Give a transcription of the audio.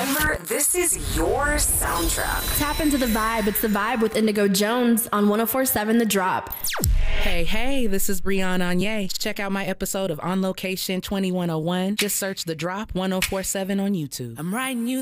Remember, this is your soundtrack. Tap into the vibe. It's The Vibe with Indigo Jones on 104.7 The Drop. Hey, this is Brianna Anye. Check out my episode of On Location 2101. Just search The Drop 104.7 on YouTube. I'm writing you